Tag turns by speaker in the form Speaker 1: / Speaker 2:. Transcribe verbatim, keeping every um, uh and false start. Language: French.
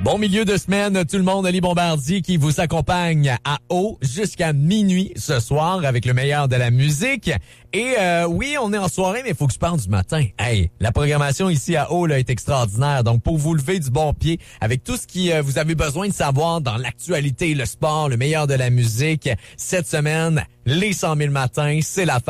Speaker 1: Bon milieu de semaine, tout le monde, Ali Bombardier qui vous accompagne à Haut jusqu'à minuit ce soir avec le meilleur de la musique. Et euh, oui, on est en soirée, mais il faut que je parle du matin. Hey, la programmation ici à Haut là, est extraordinaire. Donc, pour vous lever du bon pied avec tout ce que euh, vous avez besoin de savoir dans l'actualité, le sport, le meilleur de la musique, cette semaine, les cent mille matins, c'est la